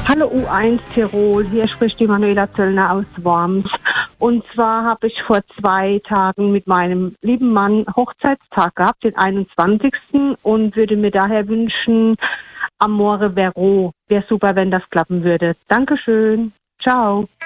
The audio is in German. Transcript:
Hallo U1 Tirol, hier spricht die Manuela Zöllner aus Worms. Und zwar habe ich vor 2 Tagen mit meinem lieben Mann Hochzeitstag gehabt, den 21. und würde mir daher wünschen, Amore Vero. Wäre super, wenn das klappen würde. Dankeschön. Ciao.